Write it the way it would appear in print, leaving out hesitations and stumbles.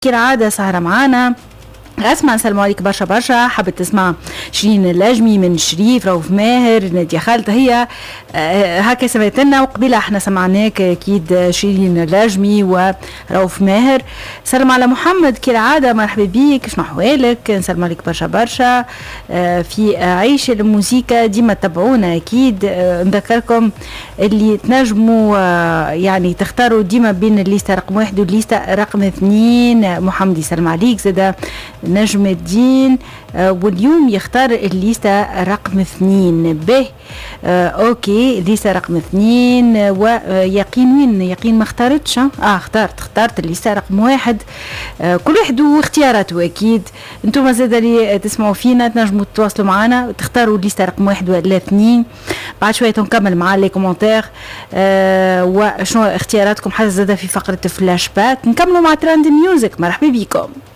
كالعادة سهرة معانا. اسمع نسلم عليك برشا برشا. حبت تسمع شيرين اللاجمي من شريف، رؤوف ماهر، نادية خالد. هي هكا سمعتنا، وقبيله احنا سمعناك اكيد شيرين اللاجمي ورؤوف ماهر. سلم على محمد كالعاده، مرحبا بيك، شنو احوالك؟ نسلم عليك برشا برشا. في عيش الموسيقى ديما تتبعونا اكيد. نذكركم اللي تنجموا يعني تختاروا ديما بين الليسته رقم 1 والليسته رقم 2. محمد يسلم عليك زاده نجم الدين، واليوم يختار الليسته رقم 2. به اوكي، الليسته رقم 2. ويقين وين؟ يقين ما اختارتش. اخترت الليسته رقم 1. كل واحد واختياراته اكيد. انتم زاد اللي تسمعوا فينا تنجموا تتواصلوا معنا وتختاروا الليسته رقم 1 ولا 2. بعد شويه نكمل مع لي كومنتير وشنو اختياراتكم حتى زاد في فقره فلاش باك. نكملوا مع تراند ميوزك. مرحبا بكم.